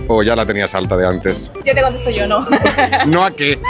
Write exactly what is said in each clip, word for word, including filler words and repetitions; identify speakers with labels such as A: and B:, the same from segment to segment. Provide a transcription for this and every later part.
A: o ya la tenías alta de antes?
B: Ya te contesto yo, no.
A: ¿No a qué?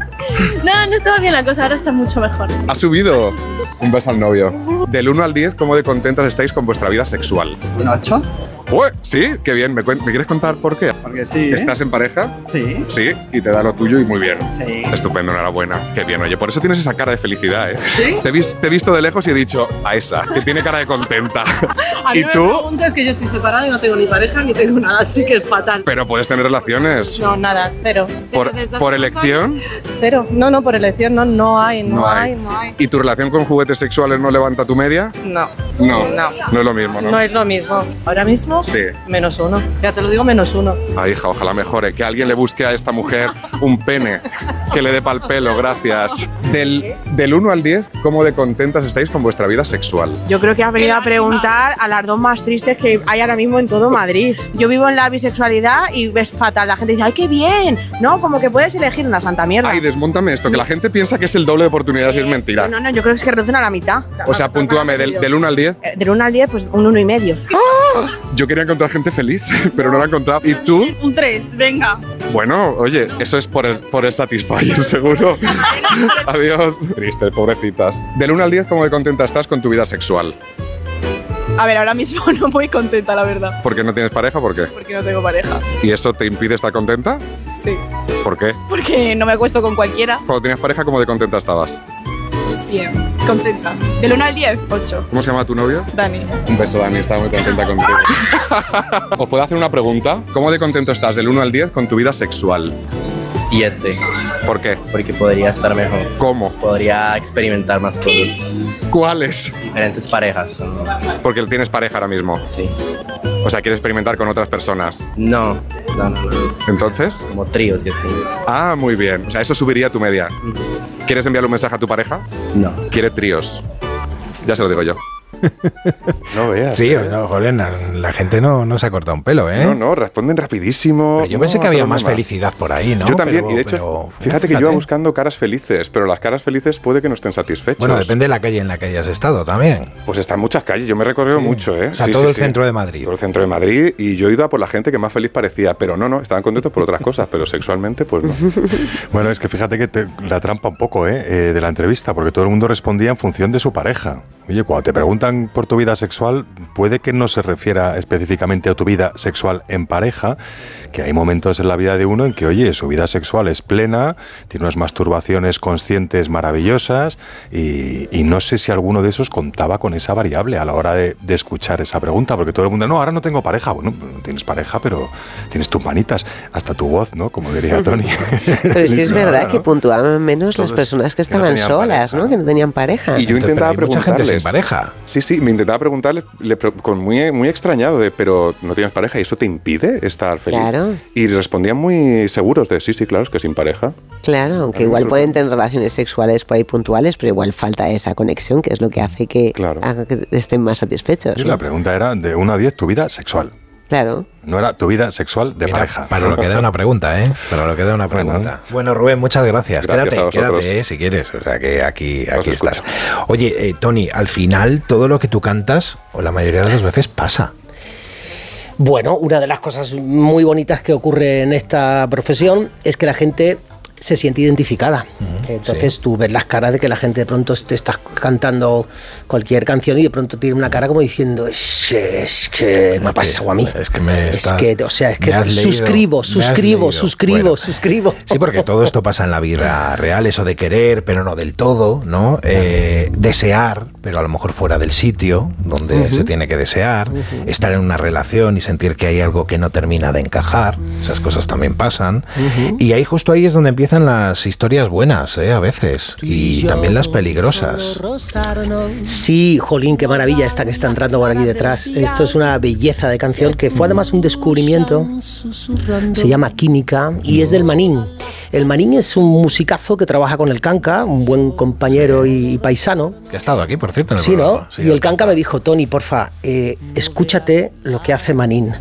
B: No, no estaba bien la cosa, ahora está mucho mejor. Sí.
A: ¿Ha subido? Un beso al novio. Del uno al diez, ¿cómo de contentas estáis con vuestra vida sexual?
C: ¿Un ocho?
A: Uy, sí, qué bien. ¿Me, ¿Me quieres contar por qué?
C: Porque sí, ¿eh?
A: ¿Estás en pareja?
C: Sí.
A: Sí, y te da lo tuyo y muy bien.
C: Sí.
A: Estupendo, enhorabuena. Qué bien, oye, por eso tienes esa cara de felicidad, ¿eh?
C: ¿Sí?
A: Te he, vis- te he visto de lejos y he dicho, a esa, que tiene cara de contenta.
D: A mí
A: ¿Y
D: me
A: tú?
D: preguntas que yo estoy separada y no tengo ni pareja ni tengo nada, así que es fatal.
A: Pero puedes tener relaciones.
D: No, nada, cero.
A: ¿Por,
D: Desde hace
A: por
D: dos
A: elección?
D: años, cero. No, no, por elección no, no hay, no,
A: No hay.
D: hay, no hay.
A: ¿Y tu relación con juguetes sexuales no levanta tu media?
D: No,
A: No,
D: No.
A: no es lo mismo, ¿no?
D: no es lo mismo. Ahora mismo,
A: Sí.
D: menos uno. Ya te lo digo, menos uno.
A: Ay, hija, ojalá mejore. Que alguien le busque a esta mujer un pene que le dé pa'l pelo, gracias. Del, del uno al diez, ¿cómo de contentas estáis con vuestra vida sexual?
E: Yo creo que has venido a preguntar a las dos más tristes que hay ahora mismo en todo Madrid. Yo vivo en la bisexualidad y ves fatal. La gente dice, ¡ay, qué bien! No, como que puedes elegir una santa mierda.
A: Ay, desmóntame esto, que la gente piensa que es el doble de oportunidades y es mentira.
E: No, no, yo creo que es que reducen a la mitad.
A: O sea, puntúame, del, del uno al diez.
E: Eh, Del uno al diez, pues un uno y medio.
A: Yo quería encontrar gente feliz, pero no la he encontrado. ¿Y tú?
B: Un tres, venga.
A: Bueno, oye, eso es por el, por el Satisfyer, seguro. Adiós. Triste, pobrecitas. Del uno al diez, ¿cómo de contenta estás con tu vida sexual?
B: A ver, ahora mismo no muy contenta, la verdad.
A: ¿Por qué no tienes pareja? ¿Por qué?
B: Porque no tengo pareja.
A: ¿Y eso te impide estar contenta?
B: Sí.
A: ¿Por qué?
B: Porque no me acuesto con cualquiera.
A: Cuando tenías pareja, ¿cómo de contenta estabas?
B: Pues bien, contenta. Del uno al diez, ocho.
A: ¿Cómo se llama tu novio?
B: Dani.
A: Un beso, Dani, estaba muy contenta contigo. ¿Os puedo hacer una pregunta? ¿Cómo de contento estás del uno al diez con tu vida sexual?
F: siete,
A: ¿Por qué?
F: porque podría estar mejor.
A: ¿Cómo?
F: Podría experimentar más cosas.
A: ¿Cuáles?
F: Diferentes parejas. ¿no?
A: Porque tienes pareja ahora mismo.
F: Sí.
A: O sea, quieres experimentar con otras personas.
F: No, no, no, no.
A: ¿Entonces?
F: Como tríos y así.
A: Ah, muy bien. O sea, eso subiría tu media. ¿Quieres enviarle un mensaje a tu pareja?
F: No.
A: Quiere tríos. Ya se lo digo yo. No veas.
G: Sí,
A: ¿eh?
G: no, joder, la, la gente no, no se ha cortado un pelo, ¿eh?
A: No, no, responden rapidísimo.
G: Pero yo
A: No,
G: pensé que había
A: problema.
G: más felicidad por ahí, ¿no?
A: Yo también,
G: Pero-
A: y de hecho,
G: pero,
A: fíjate que yo iba buscando caras felices, pero las caras felices puede que no estén satisfechos.
G: Bueno, depende de la calle en la que hayas estado también.
A: Pues está en muchas calles, yo me he recorrido
G: Sí.
A: mucho, ¿eh?
G: O sea,
A: Sí,
G: todo
A: sí,
G: el
A: sí.
G: centro de Madrid.
A: Todo el centro de Madrid, y yo he ido a por la gente que más feliz parecía, pero no, no, estaban contentos por otras cosas, pero sexualmente, pues no.
H: Bueno, es que fíjate que te, la trampa un poco ¿eh? Eh, de la entrevista, porque todo el mundo respondía en función de su pareja. Oye, cuando te preguntan por tu vida sexual, puede que no se refiera específicamente a tu vida sexual en pareja, que hay momentos en la vida de uno en que, oye, su vida sexual es plena, tiene unas masturbaciones conscientes maravillosas, y, y no sé si alguno de esos contaba con esa variable a la hora de, de escuchar esa pregunta, porque todo el mundo, no, ahora no tengo pareja. Bueno, no tienes pareja, pero tienes tus manitas, hasta tu voz, ¿no? Como diría Tony.
I: Pero sí es
H: Sí,
I: verdad
H: ¿no?
I: que puntuaban menos
H: Todos
I: las personas que
H: que no
I: estaban
H: tenían
I: solas,
H: pareja,
I: ¿no?
H: ¿no?
I: Que no tenían pareja.
A: Y yo
G: Entonces,
A: intentaba
G: pero hay mucha gente
A: preguntarles.
G: sin pareja.
A: Sí, sí, me intentaba preguntarles, le pre- con muy, muy extrañado, de, pero no tienes pareja y eso te impide estar feliz.
I: Claro.
A: Y respondían muy seguros de, sí, sí, claro, es que sin pareja.
I: Claro, aunque
A: A mí
I: igual
A: me
I: pueden tener relaciones sexuales por ahí puntuales, pero igual falta esa conexión, que es lo que hace que
A: Claro.
I: haga que estén más satisfechos.
H: Y
I: ¿no?
H: la pregunta era de uno a diez tu vida sexual.
I: Claro.
H: No era tu vida sexual de
G: Mira,
H: pareja.
G: para lo que da una pregunta, ¿eh? Para lo que da una
H: Bueno.
G: pregunta. Bueno, Rubén, muchas gracias.
A: Gracias a
G: quédate,
A: vosotros.
G: quédate, ¿eh? Si quieres. O sea, que aquí,
A: Os
G: aquí estás.
A: escucho.
G: Oye, eh, Tony, al final todo lo que tú cantas, o la mayoría de las veces, pasa.
J: Bueno, una de las cosas muy bonitas que ocurre en esta profesión es que la gente se siente identificada. Entonces
G: sí.
J: tú ves las caras de que la gente de pronto te estás cantando cualquier canción y de pronto tiene una cara como diciendo, es que, es que me ha pasado a mí.
G: Es que me
J: Es
G: estás-
J: que, o sea, es
G: me
J: que
G: has leído,
J: suscribo,
G: me has
J: suscribo,
G: leído.
J: suscribo,
G: Bueno.
J: suscribo.
G: Sí, porque todo esto pasa en la vida real, eso de querer, pero no del todo, ¿no? Eh, desear, pero a lo mejor fuera del sitio donde
J: Uh-huh.
G: se tiene que desear,
J: Uh-huh.
G: estar en una relación y sentir que hay algo que no termina de encajar, esas cosas también pasan.
J: Uh-huh.
G: Y ahí justo ahí es donde empiezan las historias buenas, ¿eh? A veces, y también las peligrosas.
J: Sí, jolín, qué maravilla esta que está entrando por aquí detrás. Esto es una belleza de canción que fue además un descubrimiento. Se llama Química y es del Manín. El Manín es un musicazo que trabaja con el Canca, un buen compañero y paisano.
G: Que ha estado aquí, por cierto, en el
J: Sí, ¿no?
G: programa. Sí,
J: y el
G: has
J: Canca me dijo, Tony, porfa, eh, escúchate lo que hace Manín.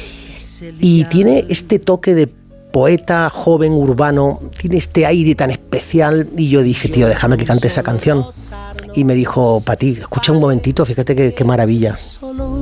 J: Y tiene este toque de poeta joven, urbano, tiene este aire tan especial. Y yo dije, tío, déjame que cante esa canción. Y me dijo, Pati, escucha un momentito, fíjate qué, qué maravilla.